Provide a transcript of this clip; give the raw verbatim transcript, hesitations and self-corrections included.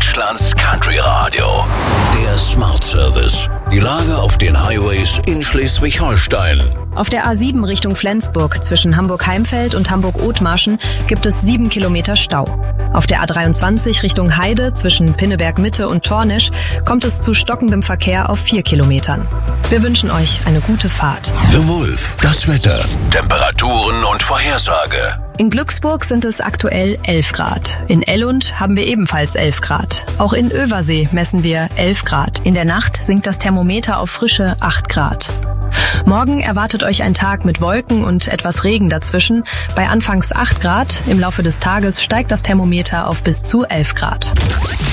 Deutschlands Country Radio. Der Smart Service. Die Lage auf den Highways in Schleswig-Holstein. Auf der A sieben Richtung Flensburg zwischen Hamburg-Heimfeld und Hamburg-Othmarschen gibt es sieben Kilometer Stau. Auf der A dreiundzwanzig Richtung Heide zwischen Pinneberg-Mitte und Tornisch kommt es zu stockendem Verkehr auf vier Kilometern. Wir wünschen euch eine gute Fahrt. The Wolf, das Wetter, Temperaturen und Vorhersage. In Glücksburg sind es aktuell elf Grad. In Ellund haben wir ebenfalls elf Grad. Auch in Översee messen wir elf Grad. In der Nacht sinkt das Thermometer auf frische acht Grad. Morgen erwartet euch ein Tag mit Wolken und etwas Regen dazwischen. Bei anfangs acht Grad, im Laufe des Tages steigt das Thermometer auf bis zu elf Grad.